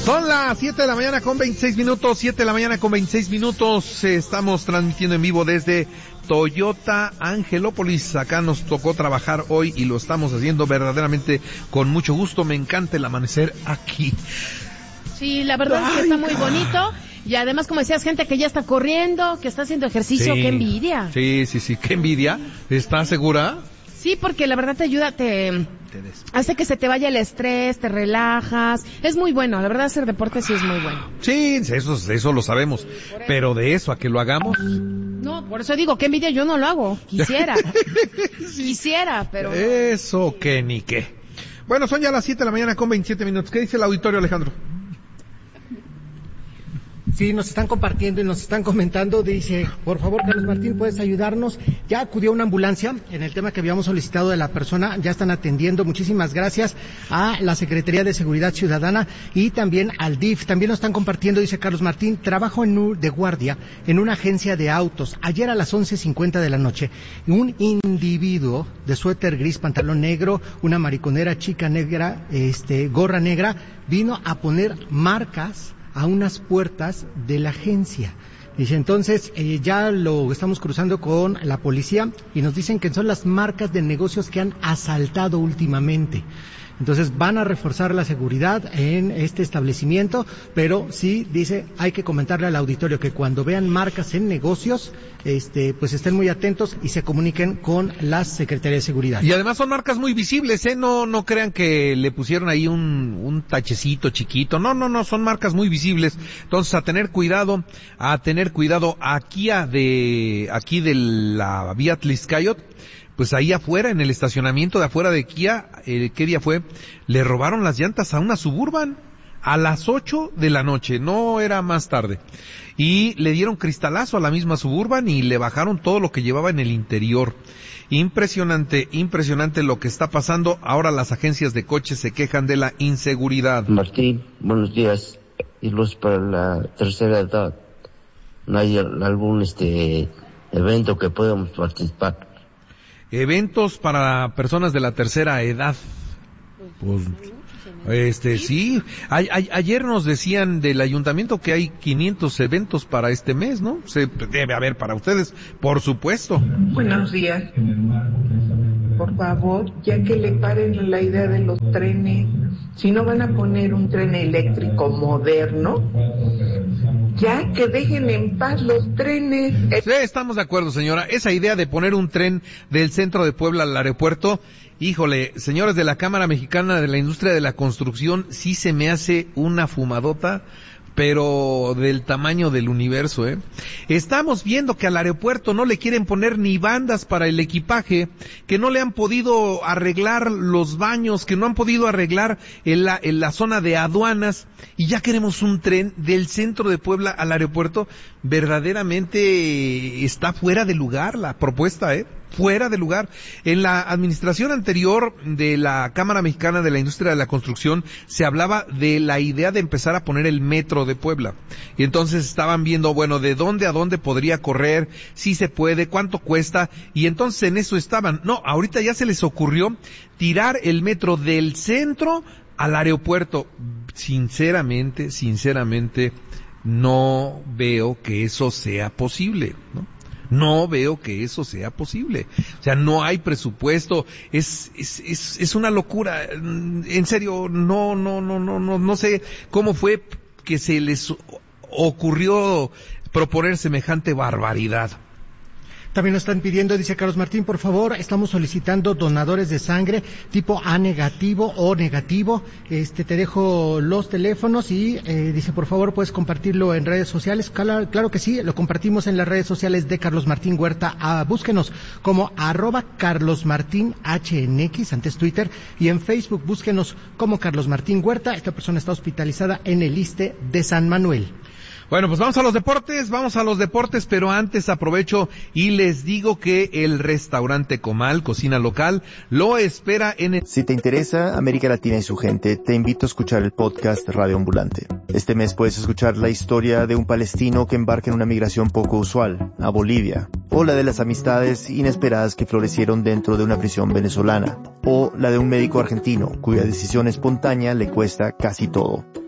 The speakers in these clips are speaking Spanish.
Son las 7 de la mañana con 26 minutos, 7 de la mañana con 26 minutos. Estamos transmitiendo en vivo desde Toyota Angelópolis. Acá nos tocó trabajar hoy y lo estamos haciendo verdaderamente con mucho gusto. Me encanta el amanecer aquí. Sí, la verdad es que está muy bonito. Y además, como decías, gente que ya está corriendo, que está haciendo ejercicio, Sí. ¡Qué envidia! Sí, qué envidia. ¿Estás segura? Sí, porque la verdad te ayuda, hace que se te vaya el estrés, te relajas. Es muy bueno, la verdad hacer deporte sí es muy bueno. Sí, eso lo sabemos. Pero de eso a que lo hagamos. No, por eso digo, qué envidia, yo no lo hago. Quisiera, pero... Eso que ni qué. Bueno, son ya las 7 de la mañana con 27 minutos. ¿Qué dice el auditorio, Alejandro? Sí, nos están compartiendo y nos están comentando. Dice, por favor, Carlos Martín, ¿puedes ayudarnos? Ya acudió una ambulancia en el tema que habíamos solicitado de la persona. Ya están atendiendo. Muchísimas gracias a la Secretaría de Seguridad Ciudadana y también al DIF. También nos están compartiendo, dice Carlos Martín, trabajo de guardia en una agencia de autos. Ayer a las 11:50 de la noche, un individuo de suéter gris, pantalón negro, una mariconera chica negra, gorra negra, vino a poner marcas a unas puertas de la agencia. Dice, entonces, ya lo estamos cruzando con la policía y nos dicen que son las marcas de negocios que han asaltado últimamente. Entonces van a reforzar la seguridad en este establecimiento, pero sí, dice, hay que comentarle al auditorio que cuando vean marcas en negocios, pues estén muy atentos y se comuniquen con la Secretaría de Seguridad. Y además son marcas muy visibles, no crean que le pusieron ahí un tachecito chiquito, no, son marcas muy visibles. Entonces a tener cuidado, aquí de la vía Tliscayot, pues ahí afuera, en el estacionamiento de afuera de Kia, ¿qué día fue? Le robaron las llantas a una Suburban a las 8 de la noche, no era más tarde. Y le dieron cristalazo a la misma Suburban y le bajaron todo lo que llevaba en el interior. Impresionante lo que está pasando. Ahora las agencias de coches se quejan de la inseguridad. Martín, buenos días. Y luz para la tercera edad. ¿No hay algún evento que podamos participar? Eventos para personas de la tercera edad. Pues, sí. Ayer nos decían del ayuntamiento que hay 500 eventos para este mes, ¿no? Se debe haber para ustedes, por supuesto. Buenos días. Por favor, ya que le paren la idea de los trenes, si no van a poner un tren eléctrico moderno, ya que dejen en paz los trenes. Sí, estamos de acuerdo, señora. Esa idea de poner un tren del centro de Puebla al aeropuerto, híjole, señores de la Cámara Mexicana de la Industria de la Construcción, sí se me hace una fumadota, pero del tamaño del universo, Estamos viendo que al aeropuerto no le quieren poner ni bandas para el equipaje, que no le han podido arreglar los baños, que no han podido arreglar en la zona de aduanas, y ya queremos un tren del centro de Puebla al aeropuerto. Verdaderamente está fuera de lugar la propuesta, fuera de lugar. En la administración anterior de la Cámara Mexicana de la Industria de la Construcción se hablaba de la idea de empezar a poner el metro de Puebla. Y entonces estaban viendo, bueno, de dónde a dónde podría correr, si se puede, cuánto cuesta, y entonces en eso estaban. No, ahorita ya se les ocurrió tirar el metro del centro al aeropuerto. Sinceramente, no veo que eso sea posible, ¿no? No veo que eso sea posible. O sea, no hay presupuesto. Es una locura. En serio, no sé cómo fue que se les ocurrió proponer semejante barbaridad. También nos están pidiendo, dice Carlos Martín, por favor, estamos solicitando donadores de sangre tipo A negativo o negativo. Te dejo los teléfonos y dice, por favor, puedes compartirlo en redes sociales. Claro que sí, lo compartimos en las redes sociales de Carlos Martín Huerta. Búsquenos como @CarlosMartinHNX, antes Twitter, y en Facebook búsquenos como Carlos Martín Huerta. Esta persona está hospitalizada en el ISSSTE de San Manuel. Bueno, pues vamos a los deportes, pero antes aprovecho y les digo que el restaurante Comal, cocina local, lo espera en el... Si te interesa América Latina y su gente, te invito a escuchar el podcast Radio Ambulante. Este mes puedes escuchar la historia de un palestino que embarca en una migración poco usual, a Bolivia, o la de las amistades inesperadas que florecieron dentro de una prisión venezolana, o la de un médico argentino cuya decisión espontánea le cuesta casi todo.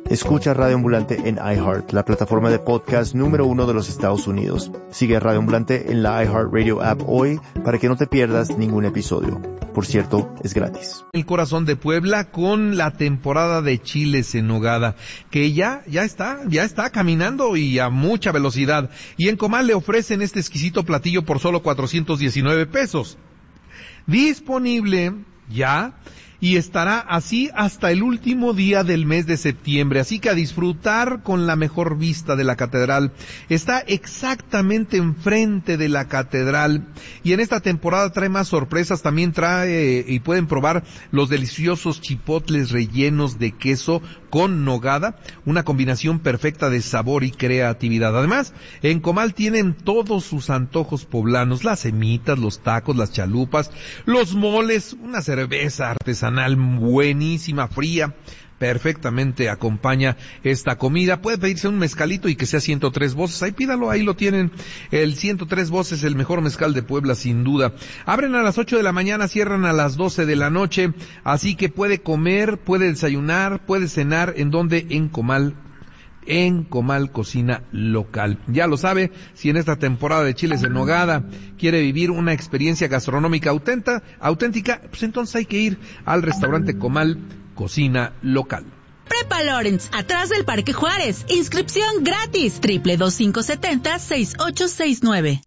Escucha Radio Ambulante en iHeart, la plataforma de podcast número 1 de los Estados Unidos. Sigue Radio Ambulante en la iHeartRadio app hoy para que no te pierdas ningún episodio. Por cierto, es gratis. El corazón de Puebla con la temporada de chiles en nogada, que ya está caminando y a mucha velocidad. Y en Comal le ofrecen este exquisito platillo por solo 419 pesos. Disponible ya y estará así hasta el último día del mes de septiembre, así que a disfrutar con la mejor vista de la catedral. Está exactamente enfrente de la catedral y en esta temporada trae más sorpresas, también trae y pueden probar los deliciosos chipotles rellenos de queso con nogada, una combinación perfecta de sabor y creatividad. Además, en Comal tienen todos sus antojos poblanos, las semitas, los tacos, las chalupas, los moles, una cerveza artesanal buenísima, fría, perfectamente acompaña esta comida. Puede pedirse un mezcalito y que sea 103 voces, ahí pídalo, ahí lo tienen, el 103 voces, el mejor mezcal de Puebla sin duda. Abren a las 8 de la mañana, cierran a las 12 de la noche, así que puede comer, puede desayunar, puede cenar, ¿en dónde? En Comal Cocina Local. Ya lo sabe, si en esta temporada de chiles en nogada quiere vivir una experiencia gastronómica auténtica, pues entonces hay que ir al restaurante Comal Cocina Local. Prepa Lawrence, atrás del Parque Juárez. Inscripción gratis, 222-570-6869.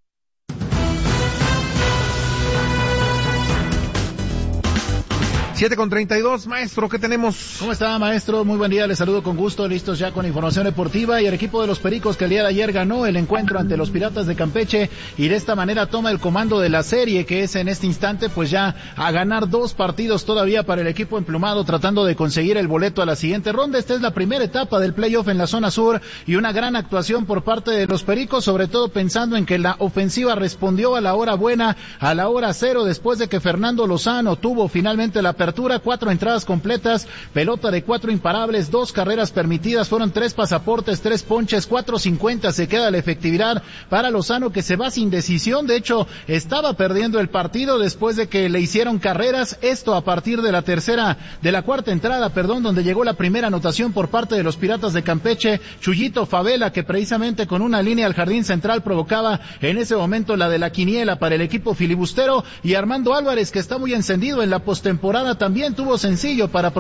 7:32, maestro, ¿qué tenemos? ¿Cómo está, maestro? Muy buen día, les saludo con gusto, listos ya con información deportiva. Y el equipo de los Pericos, que el día de ayer ganó el encuentro ante los Piratas de Campeche y de esta manera toma el comando de la serie, que es en este instante pues ya a ganar 2 partidos todavía para el equipo emplumado, tratando de conseguir el boleto a la siguiente ronda. Esta es la primera etapa del playoff en la zona sur y una gran actuación por parte de los Pericos, sobre todo pensando en que la ofensiva respondió a la hora buena, a la hora cero, después de que Fernando Lozano tuvo finalmente la apertura, 4 entradas completas, pelota de 4 imparables, 2 carreras permitidas, fueron 3 pasaportes, 3 ponches, 4.50 se queda la efectividad para Lozano, que se va sin decisión. De hecho, estaba perdiendo el partido después de que le hicieron carreras, esto a partir de la cuarta entrada, donde llegó la primera anotación por parte de los Piratas de Campeche, Chuyito Favela, que precisamente con una línea al jardín central provocaba en ese momento la de la quiniela para el equipo filibustero, y Armando Álvarez, que está muy encendido en la postemporada, también tuvo sencillo para